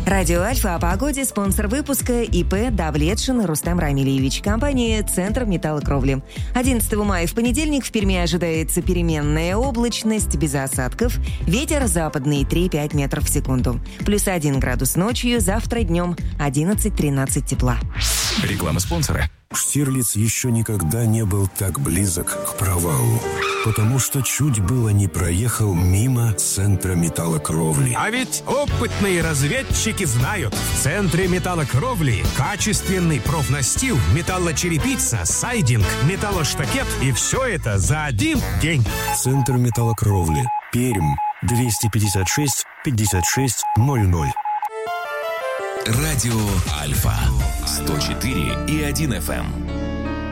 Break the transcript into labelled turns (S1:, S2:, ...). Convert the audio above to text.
S1: Радио Альфа о погоде, спонсор выпуска ИП Давлетшин Рустам Рамильевич, компания «Центр металлокровли». 11 мая в понедельник в Перми ожидается переменная облачность без осадков, ветер западный 3-5 метров в секунду. Плюс 1 градус ночью, завтра днем 11-13 тепла.
S2: Реклама спонсора.
S3: Штирлиц еще никогда не был так близок к провалу, потому что чуть было не проехал мимо центра металлокровли.
S4: А ведь опытные разведчики знают, в центре металлокровли качественный профнастил, металлочерепица, сайдинг, металлоштакет, и все это за один день.
S3: Центр металлокровли. Пермь. 256 56 00.
S2: Радио Альфа 104,1 FM.